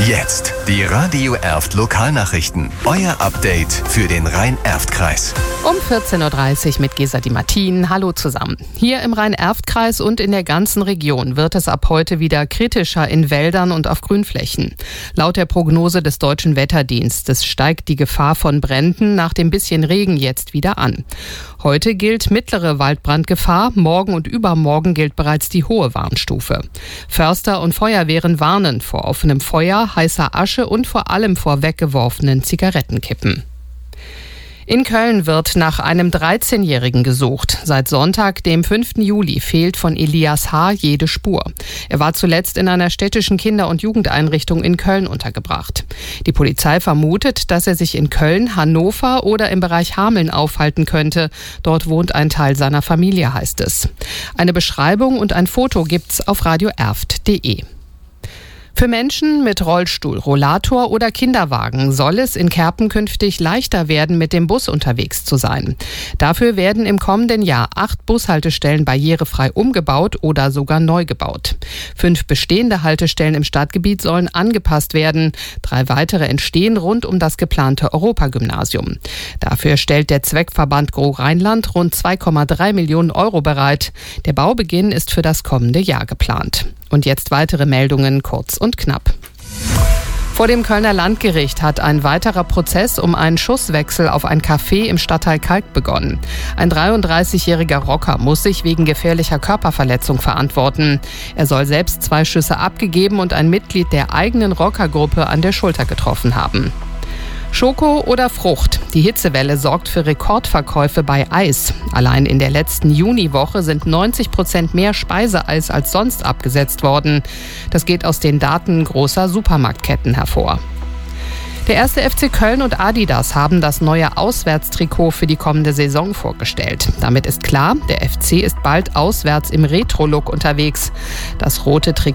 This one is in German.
Jetzt die Radio Erft Lokalnachrichten. Euer Update für den Rhein-Erft-Kreis. Um 14.30 Uhr mit Gesa Di Martin. Hallo zusammen. Hier im Rhein-Erft-Kreis und in der ganzen Region wird es ab heute wieder kritischer in Wäldern und auf Grünflächen. Laut der Prognose des Deutschen Wetterdienstes steigt die Gefahr von Bränden nach dem bisschen Regen jetzt wieder an. Heute gilt mittlere Waldbrandgefahr, morgen und übermorgen gilt bereits die hohe Warnstufe. Förster und Feuerwehren warnen vor offenem Feuer, heißer Asche und vor allem vor weggeworfenen Zigarettenkippen. In Köln wird nach einem 13-Jährigen gesucht. Seit Sonntag, dem 5. Juli, fehlt von Elias H. jede Spur. Er war zuletzt in einer städtischen Kinder- und Jugendeinrichtung in Köln untergebracht. Die Polizei vermutet, dass er sich in Köln, Hannover oder im Bereich Hameln aufhalten könnte. Dort wohnt ein Teil seiner Familie, heißt es. Eine Beschreibung und ein Foto gibt's auf radioerft.de. Für Menschen mit Rollstuhl, Rollator oder Kinderwagen soll es in Kerpen künftig leichter werden, mit dem Bus unterwegs zu sein. Dafür werden im kommenden Jahr 8 Bushaltestellen barrierefrei umgebaut oder sogar neu gebaut. 5 bestehende Haltestellen im Stadtgebiet sollen angepasst werden. 3 weitere entstehen rund um das geplante Europagymnasium. Dafür stellt der Zweckverband GroRheinland rund 2,3 Millionen Euro bereit. Der Baubeginn ist für das kommende Jahr geplant. Und jetzt weitere Meldungen kurz und knapp. Vor dem Kölner Landgericht hat ein weiterer Prozess um einen Schusswechsel auf ein Café im Stadtteil Kalk begonnen. Ein 33-jähriger Rocker muss sich wegen gefährlicher Körperverletzung verantworten. Er soll selbst 2 Schüsse abgegeben und ein Mitglied der eigenen Rockergruppe an der Schulter getroffen haben. Schoko oder Frucht? Die Hitzewelle sorgt für Rekordverkäufe bei Eis. Allein in der letzten Juniwoche sind 90% mehr Speiseeis als sonst abgesetzt worden. Das geht aus den Daten großer Supermarktketten hervor. Der 1. FC Köln und Adidas haben das neue Auswärtstrikot für die kommende Saison vorgestellt. Damit ist klar, der FC ist bald auswärts im Retro-Look unterwegs. Das rote Trikot